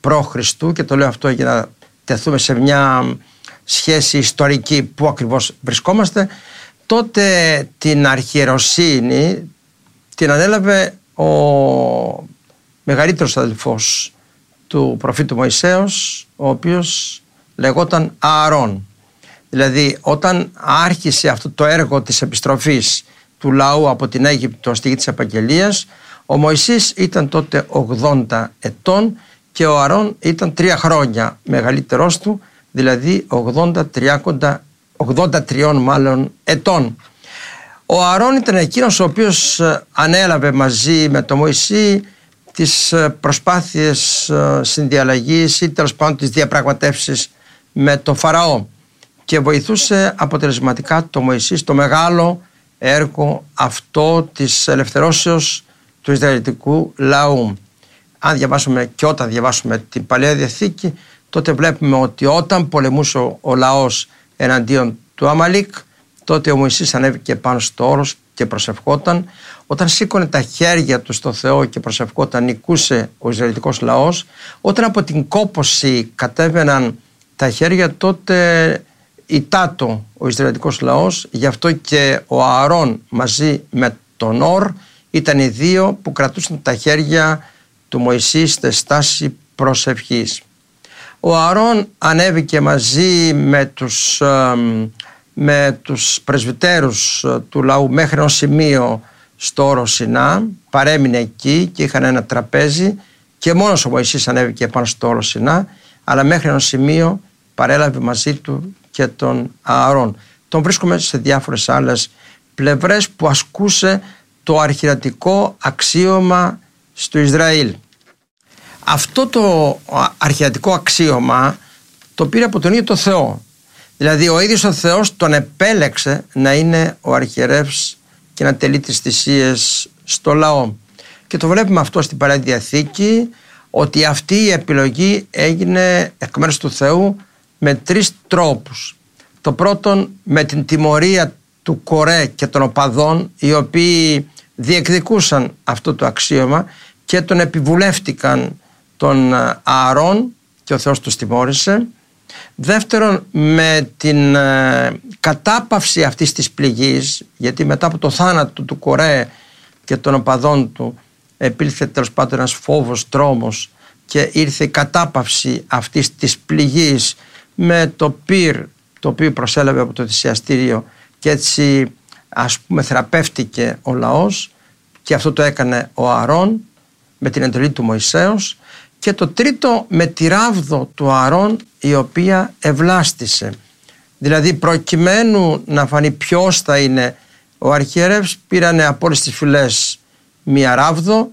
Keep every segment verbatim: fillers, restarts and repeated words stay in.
π.Χ. και το λέω αυτό για να τεθούμε σε μια σχέση ιστορική που ακριβώς βρισκόμαστε. Τότε την αρχιεροσύνη την ανέλαβε ο μεγαλύτερος αδελφός του προφήτου Μωυσέως, ο οποίος λεγόταν Ααρών. Δηλαδή όταν άρχισε αυτό το έργο της επιστροφής του λαού από την Αίγυπτο στη γη της Επαγγελίας, ο Μωυσής ήταν τότε ογδόντα ετών και ο Ααρών ήταν τρία χρόνια μεγαλύτερός του, δηλαδή ογδόντα τρία μάλλον ετών. Ο Ααρών ήταν εκείνος ο οποίος ανέλαβε μαζί με τον Μωυσή τις προσπάθειες συνδιαλλαγής ή τέλος πάντων τις διαπραγματεύσεις με τον Φαραώ και βοηθούσε αποτελεσματικά τον Μωυσή στο μεγάλο έργο αυτό της ελευθερώσεως του Ισραηλιτικού λαού. Αν διαβάσουμε και όταν διαβάσουμε την Παλαιά Διαθήκη, τότε βλέπουμε ότι όταν πολεμούσε ο, ο λαός εναντίον του Αμαλίκ, τότε ο Μωυσής ανέβηκε πάνω στο όρος και προσευχόταν. Όταν σήκωνε τα χέρια του στο Θεό και προσευχόταν, νικούσε ο Ισραηλιτικός λαός. Όταν από την κόπωση κατέβαιναν τα χέρια, τότε ητάτο ο Ισραηλιτικός λαός. Γι' αυτό και ο Ααρών μαζί με τον Ορ ήταν οι δύο που κρατούσαν τα χέρια του Μωυσή στη στάση προσευχής. Ο Ααρών ανέβηκε μαζί με τους, με τους πρεσβυτέρους του λαού μέχρι ένα σημείο στο όρο Σινά, παρέμεινε εκεί και είχαν ένα τραπέζι και μόνος ο Μωυσής ανέβηκε πάνω στο όρο Σινά, αλλά μέχρι ένα σημείο παρέλαβε μαζί του και τον Ααρών. Τον βρίσκουμε σε διάφορες άλλες πλευρές που ασκούσε το αρχιερατικό αξίωμα στο Ισραήλ. Αυτό το αρχιερατικό αξίωμα το πήρε από τον ίδιο το Θεό. Δηλαδή ο ίδιος ο Θεός τον επέλεξε να είναι ο αρχιερεύς και να τελεί τις θυσίες στο λαό. Και το βλέπουμε αυτό στην Παλαιά Διαθήκη, ότι αυτή η επιλογή έγινε εκ μέρους του Θεού με τρεις τρόπους. Το πρώτον, με την τιμωρία του Κορέ και των οπαδών, οι οποίοι διεκδικούσαν αυτό το αξίωμα και τον επιβουλεύτηκαν τον Ααρών και ο Θεός τους τιμώρησε. Δεύτερον, με την ε, κατάπαυση αυτής της πληγής, γιατί μετά από το θάνατο του Κορέ και των οπαδών του επήλθε τέλος πάντων ένας φόβος, τρόμος και ήρθε η κατάπαυση αυτής της πληγής με το πυρ το οποίο προσέλαβε από το θυσιαστήριο και έτσι ας πούμε θεραπεύτηκε ο λαός και αυτό το έκανε ο Ααρών με την εντολή του Μωυσέως. Και το τρίτο, με τη ράβδο του Ααρών η οποία ευλάστησε. Δηλαδή προκειμένου να φανεί ποιος θα είναι ο αρχιερεύς, πήρανε από όλες τις φυλές μία ράβδο,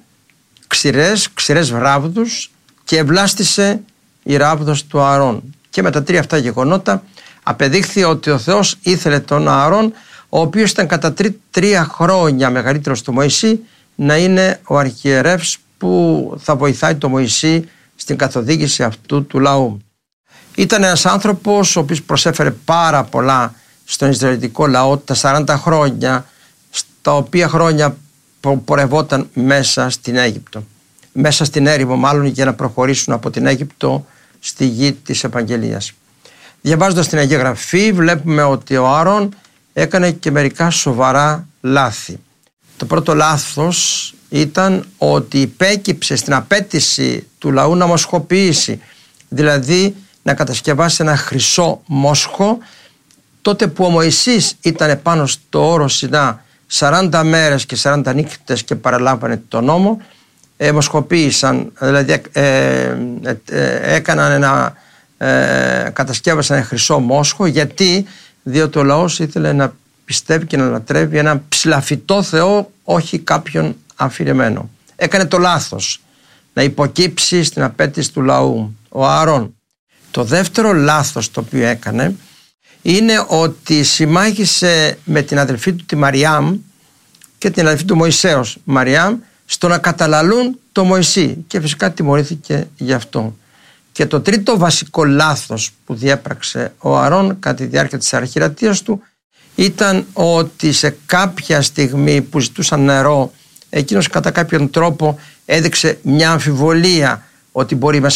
ξηρές, ξηρές ράβδους και ευλάστησε η ράβδος του Ααρών. Και με τα τρία αυτά γεγονότα απεδείχθη ότι ο Θεός ήθελε τον Ααρών, ο οποίος ήταν κατά τρί, τρία χρόνια μεγαλύτερος του Μωυσή, να είναι ο αρχιερεύς που θα βοηθάει το Μωυσή στην καθοδήγηση αυτού του λαού. Ήταν ένας άνθρωπος ο οποίος προσέφερε πάρα πολλά στον Ισραηλιτικό λαό τα σαράντα χρόνια, στα οποία χρόνια πορευόταν μέσα στην Αίγυπτο. Μέσα στην έρημο μάλλον, για να προχωρήσουν από την Αίγυπτο στη γη της Επαγγελίας. Διαβάζοντας την Αγία Γραφή βλέπουμε ότι ο Ααρών έκανε και μερικά σοβαρά λάθη. Το πρώτο λάθος ήταν ότι υπέκυψε στην απέτηση του λαού να μοσχοποιήσει, δηλαδή να κατασκευάσει ένα χρυσό μόσχο, τότε που ο Μωυσής ήταν πάνω στο όρο Σινά σαράντα μέρες και σαράντα νύχτες και παραλάμβανε τον νόμο, ε, μοσχοποίησαν, δηλαδή ε, ε, ε, έκαναν ένα, ε, κατασκεύασαν ένα χρυσό μόσχο, γιατί διότι ο λαός ήθελε να πιστεύει και να λατρεύει έναν ψηλαφιτό Θεό, όχι κάποιον αφηρεμένο. Έκανε το λάθος να υποκύψει στην απέτηση του λαού ο Ααρών. Το δεύτερο λάθος το οποίο έκανε είναι ότι συμμάχησε με την αδελφή του τη Μαριάμ και την αδελφή του Μωυσέως Μαριάμ στο να καταλαλούν το Μωυσή και φυσικά τιμωρήθηκε γι' αυτό. Και το τρίτο βασικό λάθος που διέπραξε ο Ααρών κατά τη διάρκεια της αρχιερατείας του ήταν ότι σε κάποια στιγμή που ζητούσαν νερό, εκείνος κατά κάποιον τρόπο έδειξε μια αμφιβολία ότι μπορεί μέσα